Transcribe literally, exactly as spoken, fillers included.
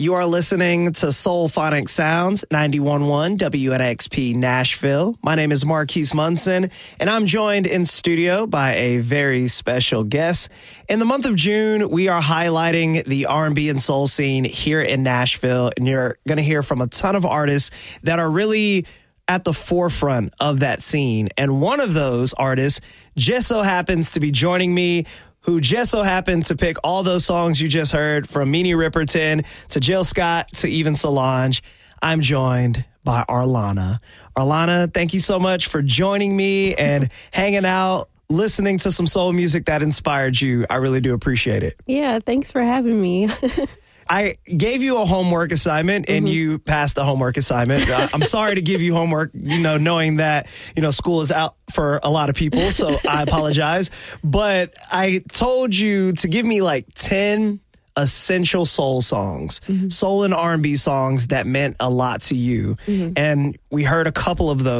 You are listening to Soulphonic Sounds, ninety-one point one W N X P Nashville. My name is Marquise Munson, and I'm joined in studio by a very special guest. In the month of June, we are highlighting the R and B and soul scene here in Nashville, and you're going to hear from a ton of artists that are really at the forefront of that scene. And one of those artists just so happens to be joining me, who just so happened to pick all those songs you just heard, from Minnie Riperton to Jill Scott to even Solange. I'm joined by Arlana. Arlana, thank you so much for joining me and hanging out, listening to some soul music that inspired you. I really do appreciate it. Yeah, thanks for having me. I gave you a homework assignment and mm-hmm. you passed the homework assignment. Uh, I'm sorry to give you homework, you know, knowing that, you know, school is out for a lot of people. So I apologize. But I told you to give me like ten essential soul songs, mm-hmm. soul and R and B songs that meant a lot to you. Mm-hmm. And we heard a couple of those.